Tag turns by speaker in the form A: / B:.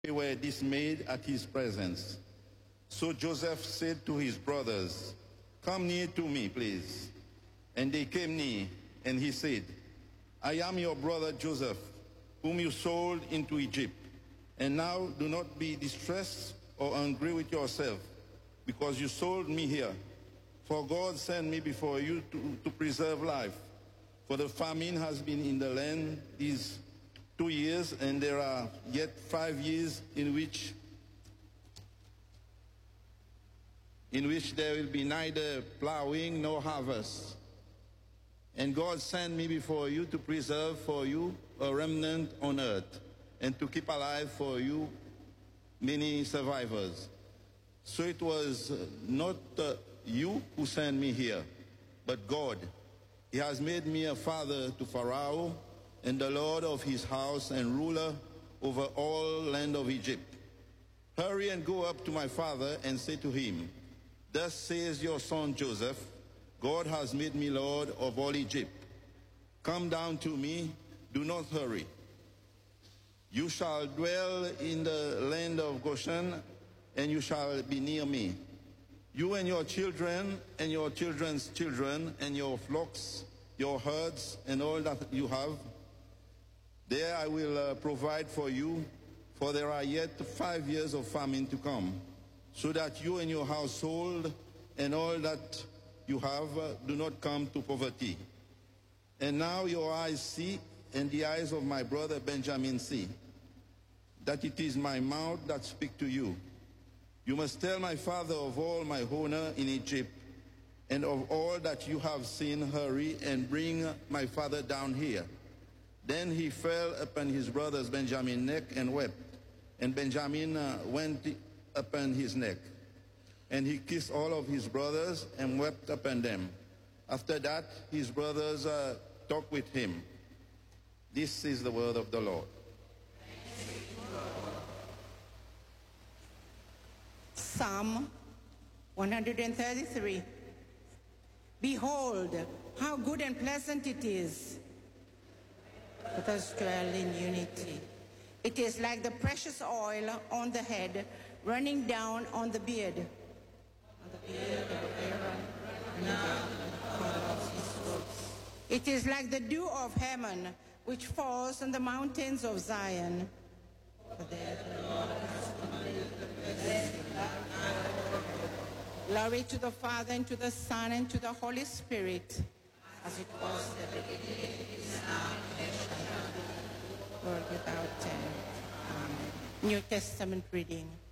A: They were dismayed at his presence. So Joseph said to his brothers, "Come near to me, please." And they came near, and he said, "I am your brother Joseph, whom you sold into Egypt. And now do not be distressed or angry with yourself, because you sold me here. For God sent me before you to preserve life. For the famine has been in the land these 2 years, and there are yet 5 years in which there will be neither plowing nor harvest. And God sent me before you to preserve for you a remnant on earth, and to keep alive for you many survivors. So it was not you who sent me here, but God. He has made me a father to Pharaoh, and the Lord of his house, and ruler over all land of Egypt. Hurry and go up to my father and say to him, 'Thus says your son Joseph, God has made me Lord of all Egypt. Come down to me, do not hurry. You shall dwell in the land of Goshen, and you shall be near me. You and your children, and your children's children, and your flocks, your herds, and all that you have. There I will provide for you, for there are yet 5 years of famine to come, so that you and your household and all that you have do not come to poverty. And now your eyes see, and the eyes of my brother Benjamin see, that it is my mouth that speaks to you. You must tell my father of all my honor in Egypt, and of all that you have seen. Hurry and bring my father down here." Then he fell upon his brother's Benjamin's neck and wept. And Benjamin went upon his neck. And he kissed all of his brothers and wept upon them. After that, his brothers talked with him. This is the word of the Lord.
B: Psalm 133. Behold, how good and pleasant it is. Let us dwell in unity. It is like the precious oil on the head, running down on the beard. On the beard of Aaron, it is like the dew of Hermon, which falls on the mountains of Zion. For there the Lord has commanded the blessing. Glory to the Father, and to the Son, and to the Holy Spirit, as it was at the beginning, is now, and shall be, world without end. Amen. New Testament reading.